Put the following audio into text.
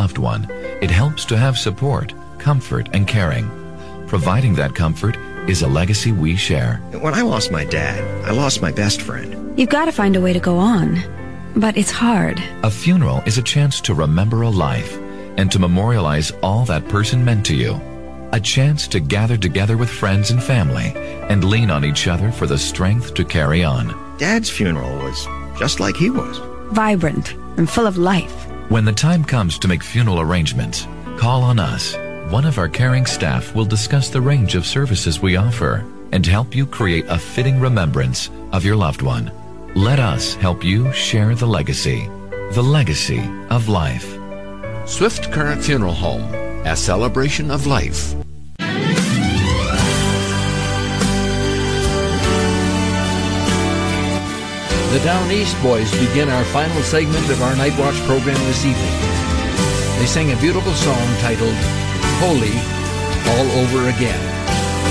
loved one, it helps to have support, comfort, and caring. Providing that comfort is a legacy we share. When I lost my dad, I lost my best friend. You've got to find a way to go on, but it's hard. A funeral is a chance to remember a life and to memorialize all that person meant to you. A chance to gather together with friends and family and lean on each other for the strength to carry on. Dad's funeral was just like he was. Vibrant and full of life. When the time comes to make funeral arrangements, call on us. One of our caring staff will discuss the range of services we offer and help you create a fitting remembrance of your loved one. Let us help you share the legacy of life. Swift Current Funeral Home, a celebration of life. The Down East Boys begin our final segment of our Night Watch program this evening. They sang a beautiful song titled Holy All Over Again.